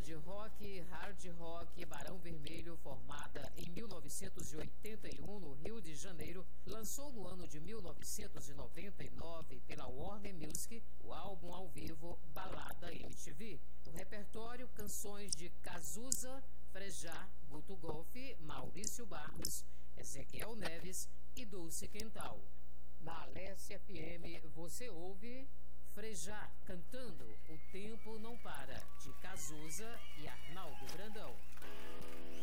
de rock, hard rock Barão Vermelho, formada em 1981 no Rio de Janeiro, lançou no ano de 1999 pela Warner Music o álbum ao vivo Balada MTV. No repertório, canções de Cazuza, Frejá, Guto Golfe, Maurício Barros, Ezequiel Neves e Dulce Quental. Na Alessia FM você ouve Frejá cantando O Tempo Não Para, de Cazuza e Arnaldo Brandão.